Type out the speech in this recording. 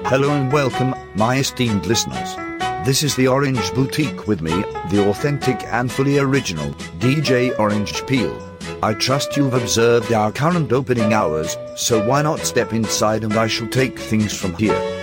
Hello and welcome, my esteemed listeners. This is the Orange Boutique with me, the authentic and fully original DJ Orange Peel. I trust you've observed our current opening hours, so why not step inside and I shall take things from here.